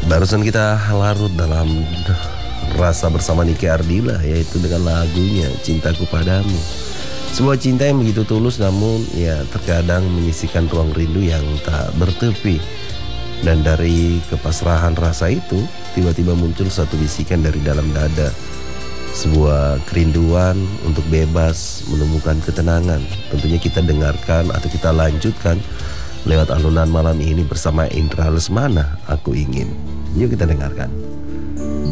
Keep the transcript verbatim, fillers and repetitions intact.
Barusan kita larut dalam rasa bersama Niki Ardila, yaitu dengan lagunya Cintaku Padamu. Sebuah cinta yang begitu tulus, namun ya terkadang menyisikan ruang rindu yang tak bertepi. Dan dari kepasrahan rasa itu, tiba-tiba muncul satu bisikan dari dalam dada. Sebuah kerinduan untuk bebas, menemukan ketenangan. Tentunya kita dengarkan atau kita lanjutkan lewat alunan malam ini bersama Indra Lesmana, Aku Ingin. Yuk kita dengarkan.